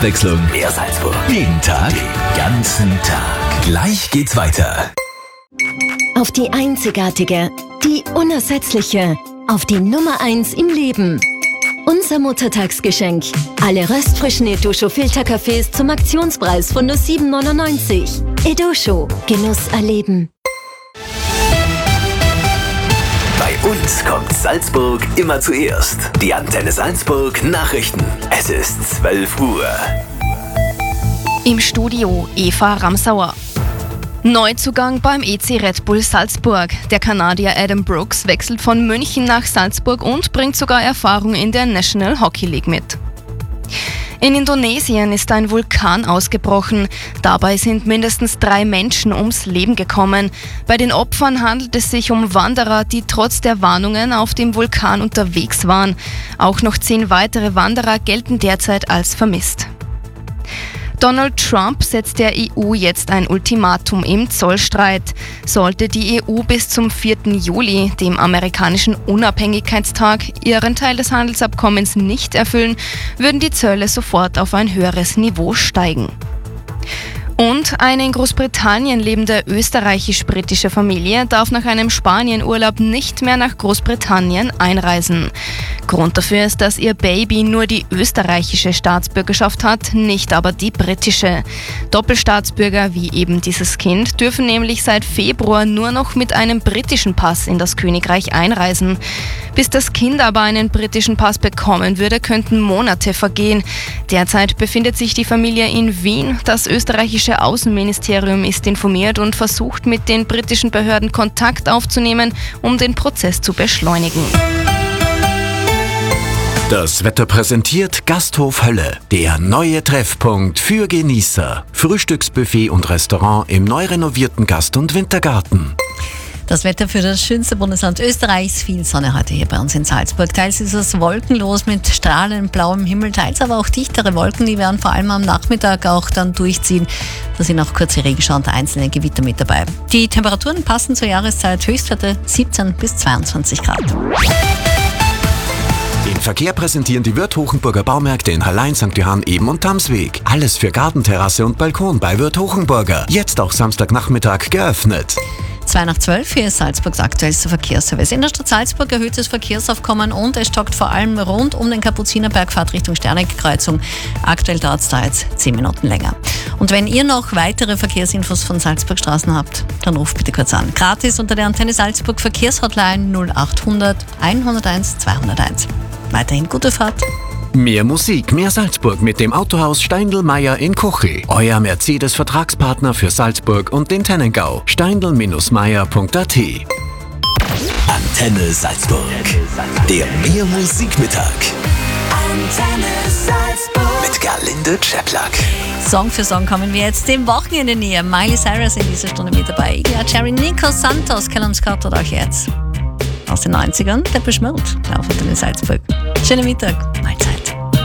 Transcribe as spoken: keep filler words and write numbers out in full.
Abwechslung, mehr Salzburg. Jeden Tag, den ganzen Tag. Gleich geht's weiter. Auf die einzigartige, die unersetzliche, auf die Nummer eins im Leben. Unser Muttertagsgeschenk. Alle röstfrischen Eduscho Filterkaffees zum Aktionspreis von nur sieben neunundneunzig. Eduscho. Genuss erleben. Bei uns kommt Salzburg immer zuerst. Die Antenne Salzburg Nachrichten. Es ist zwölf Uhr. Im Studio Eva Ramsauer. Neuzugang beim E C Red Bull Salzburg. Der Kanadier Adam Brooks wechselt von München nach Salzburg und bringt sogar Erfahrung in der National Hockey League mit. In Indonesien ist ein Vulkan ausgebrochen. Dabei sind mindestens drei Menschen ums Leben gekommen. Bei den Opfern handelt es sich um Wanderer, die trotz der Warnungen auf dem Vulkan unterwegs waren. Auch noch zehn weitere Wanderer gelten derzeit als vermisst. Donald Trump setzt der E U jetzt ein Ultimatum im Zollstreit. Sollte die E U bis zum vierten Juli, dem amerikanischen Unabhängigkeitstag, ihren Teil des Handelsabkommens nicht erfüllen, würden die Zölle sofort auf ein höheres Niveau steigen. Und eine in Großbritannien lebende österreichisch-britische Familie darf nach einem Spanienurlaub nicht mehr nach Großbritannien einreisen. Grund dafür ist, dass ihr Baby nur die österreichische Staatsbürgerschaft hat, nicht aber die britische. Doppelstaatsbürger wie eben dieses Kind dürfen nämlich seit Februar nur noch mit einem britischen Pass in das Königreich einreisen. Bis das Kind aber einen britischen Pass bekommen würde, könnten Monate vergehen. Derzeit befindet sich die Familie in Wien. Das österreichische Außenministerium ist informiert und versucht mit den britischen Behörden Kontakt aufzunehmen, um den Prozess zu beschleunigen. Das Wetter präsentiert Gasthof Hölle, der neue Treffpunkt für Genießer. Frühstücksbuffet und Restaurant im neu renovierten Gast- und Wintergarten. Das Wetter für das schönste Bundesland Österreichs. Viel Sonne heute hier bei uns in Salzburg. Teils ist es wolkenlos mit strahlend blauem Himmel, teils aber auch dichtere Wolken. Die werden vor allem am Nachmittag auch dann durchziehen. Da sind auch kurze Regenschauer und einzelne Gewitter mit dabei. Die Temperaturen passen zur Jahreszeit. Höchstwerte siebzehn bis zweiundzwanzig Grad. Den Verkehr präsentieren die Würth Hochenburger Baumärkte in Hallein, Sankt Johann, Eben und Tamsweg. Alles für Gartenterrasse und Balkon bei Würth Hochenburger. Jetzt auch Samstagnachmittag geöffnet. zwei nach zwölf, hier ist Salzburgs aktuellster Verkehrsservice. In der Stadt Salzburg erhöht das Verkehrsaufkommen und es stockt vor allem rund um den Kapuzinerberg, Fahrt Richtung Sternegg-Kreuzung. Aktuell dauert es da jetzt zehn Minuten länger. Und wenn ihr noch weitere Verkehrsinfos von Salzburg Straßen habt, dann ruft bitte kurz an. Gratis unter der Antenne Salzburg Verkehrshotline null achthundert hunderteins zweihunderteins. Weiterhin gute Fahrt. Mehr Musik, mehr Salzburg mit dem Autohaus Steindl-Meyer in Kochi. Euer Mercedes-Vertragspartner für Salzburg und den Tennengau. steindl Meyer punkt a t. Antenne Salzburg. Der Mehr Musikmittag. Antenne Salzburg. Mit Gerlinde Czeplak. Song für Song kommen wir jetzt dem Wochenende näher. Miley Cyrus in dieser Stunde mit dabei. Ja, Jerry Nico Santos, Callum Scott oder auch jetzt. Aus den neunzigern, Depeche Mode, auf Antenne Salzburg. Schönen Mittag.